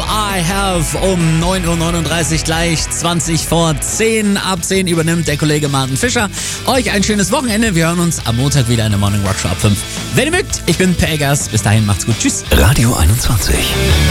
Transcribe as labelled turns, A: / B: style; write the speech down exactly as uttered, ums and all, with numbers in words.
A: I Have um neun Uhr neununddreißig, gleich zwanzig vor zehn. Ab zehn übernimmt der Kollege Martin Fischer. Euch ein schönes Wochenende. Wir hören uns am Montag wieder in der Morning Rock Show ab fünf. Wenn ihr mögt, ich bin Per Eggers. Bis dahin, macht's gut. Tschüss.
B: Radio einundzwanzig.